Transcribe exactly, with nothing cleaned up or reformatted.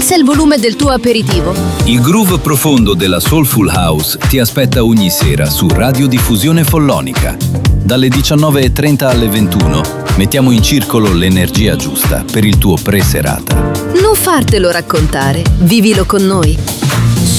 Alza il volume del tuo aperitivo. Il groove profondo della Soulful House ti aspetta ogni sera su Radiodiffusione Follonica. Dalle diciannove e trenta alle ventuno mettiamo in circolo l'energia giusta per il tuo pre-serata. Non fartelo raccontare, vivilo con noi.